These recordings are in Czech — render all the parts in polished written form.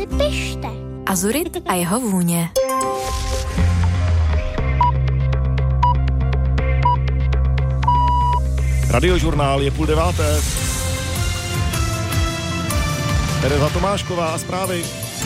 si pište. Azurit a jeho vůně. Radiožurnál je 8:30. Tereza Tomášková a zprávy.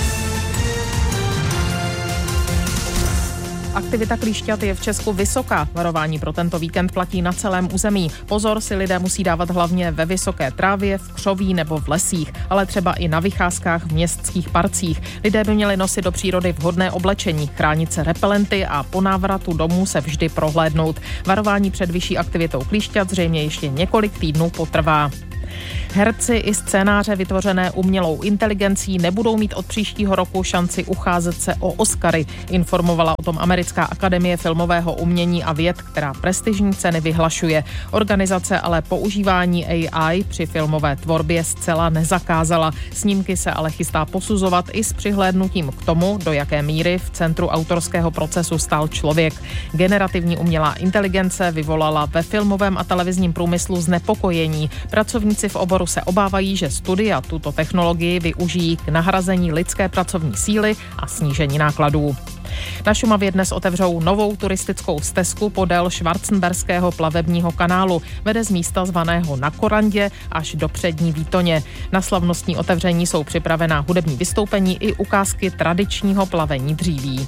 Aktivita klíšťat je v Česku vysoká. Varování pro tento víkend platí na celém území. Pozor si lidé musí dávat hlavně ve vysoké trávě, v křoví nebo v lesích, ale třeba i na vycházkách v městských parcích. Lidé by měli nosit do přírody vhodné oblečení, chránit se repelenty a po návratu domů se vždy prohlédnout. Varování před vyšší aktivitou klíšťat zřejmě ještě několik týdnů potrvá. Herci i scénáře vytvořené umělou inteligencí nebudou mít od příštího roku šanci ucházet se o Oscary, informovala o tom Americká akademie filmového umění a věd, která prestižní ceny vyhlašuje. Organizace ale používání AI při filmové tvorbě zcela nezakázala. Snímky se ale chystá posuzovat i s přihlédnutím k tomu, do jaké míry v centru autorského procesu stál člověk. Generativní umělá inteligence vyvolala ve filmovém a televizním průmyslu znepokojení. Pracovníci v oboru se obávají, že studia tuto technologii využijí k nahrazení lidské pracovní síly a snížení nákladů. Na Šumavě dnes otevřou novou turistickou stezku podél Schwarzenberského plavebního kanálu. Vede z místa zvaného Na Korandě až do Přední Výtoně. Na slavnostní otevření jsou připravená hudební vystoupení i ukázky tradičního plavení dříví.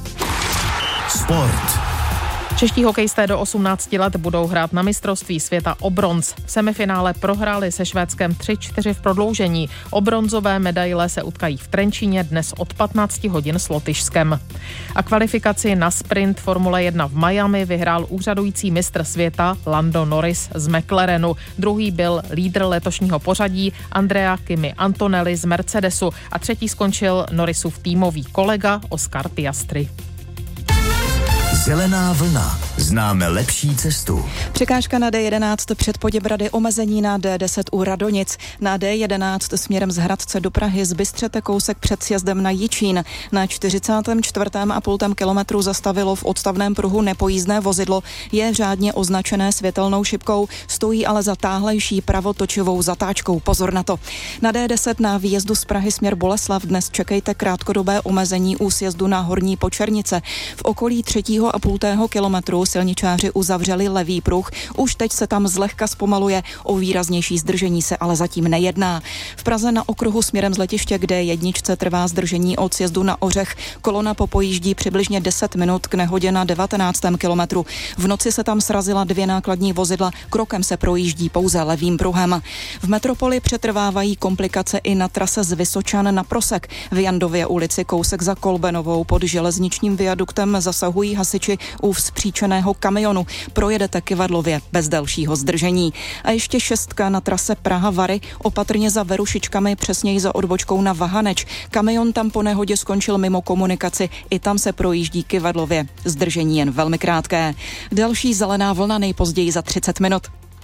Sport. Čeští hokejisté do 18 let budou hrát na mistrovství světa o bronz. V semifinále prohráli se Švédskem 3-4 v prodloužení. O bronzové medaile se utkají v Trenčíně dnes od 15 hodin s Lotyšskem. A kvalifikaci na sprint Formule 1 v Miami vyhrál úřadující mistr světa Lando Norris z McLarenu. Druhý byl lídr letošního pořadí Andrea Kimi Antonelli z Mercedesu a třetí skončil Norrisův týmový kolega Oscar Piastri. Zelená vlna. Známe lepší cestu. Překážka na D11 před Poděbrady, omezení na D10 u Radonic. Na D11 směrem z Hradce do Prahy zbystřete kousek před sjezdem na Jičín. Na 44,5 kilometru zastavilo v odstavném pruhu nepojízdné vozidlo. Je řádně označené světelnou šipkou, stojí ale za táhlejší pravotočivou zatáčkou. Pozor na to. Na D10 na výjezdu z Prahy směr Boleslav dnes čekejte krátkodobé omezení u sjezdu na Horní Počernice. V okolí 3,5 kilometru silničáři uzavřeli levý pruh. Už teď se tam zlehka zpomaluje, o výraznější zdržení se ale zatím nejedná. V Praze na okruhu směrem z letiště, kde jedničce trvá zdržení od sjezdu na Ořech, kolona popojíždí přibližně 10 minut k nehodě na 19. kilometru. V noci se tam srazila 2 nákladní vozidla, krokem se projíždí pouze levým pruhem. V metropoli přetrvávají komplikace i na trase z Vysočan na Prosek. V Jandově ulici kousek za Kolbenovou pod železničním viaduktem zasahují hasiči u vzpříčeného kamionu. Projedete Kyvadlově bez dalšího zdržení. A ještě 6 na trase Praha-Vary, opatrně za Verušičkami, přesněji za odbočkou na Vahaneč. Kamion tam po nehodě skončil mimo komunikaci, i tam se projíždí Kyvadlově. Zdržení jen velmi krátké. Další zelená vlna nejpozději za 30 minut.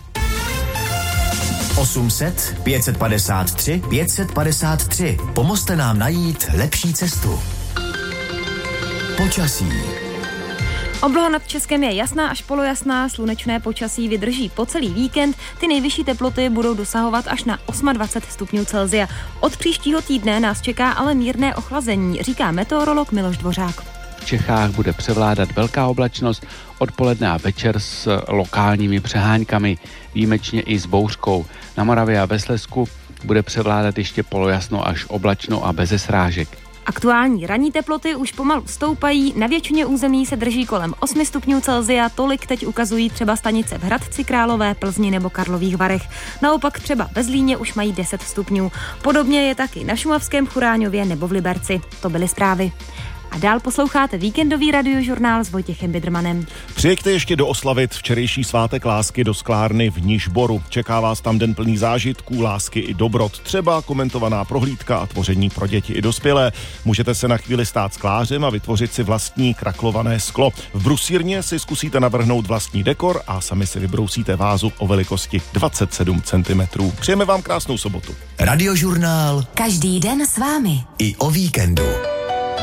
800 553 553. Pomozte nám najít lepší cestu. Počasí. Obloha nad Českem je jasná až polojasná, slunečné počasí vydrží po celý víkend, ty nejvyšší teploty budou dosahovat až na 28 stupňů Celsia. Od příštího týdne nás čeká ale mírné ochlazení, říká meteorolog Miloš Dvořák. V Čechách bude převládat velká oblačnost, odpoledne a večer s lokálními přeháňkami, výjimečně i s bouřkou. Na Moravě a ve Slezsku bude převládat ještě polojasno až oblačno a beze srážek. Aktuální ranní teploty už pomalu stoupají, na většině území se drží kolem 8 stupňů Celsia, tolik teď ukazují třeba stanice v Hradci Králové, Plzni nebo Karlových Varech. Naopak třeba ve Zlíně už mají 10 stupňů. Podobně je taky na šumavském Churáňově nebo v Liberci. To byly zprávy. A dál posloucháte víkendový radiožurnál s Vojtěchem Bidrmanem. Přijeďte ještě dooslavit včerejší svátek lásky do sklárny v Nižboru. Čeká vás tam den plný zážitků, lásky i dobrot. Třeba komentovaná prohlídka a tvoření pro děti i dospělé. Můžete se na chvíli stát sklářem a vytvořit si vlastní kraklované sklo. V brusírně si zkusíte navrhnout vlastní dekor a sami si vybrousíte vázu o velikosti 27 cm. Přejeme vám krásnou sobotu. Radiožurnál Každý den s vámi. i o víkendu.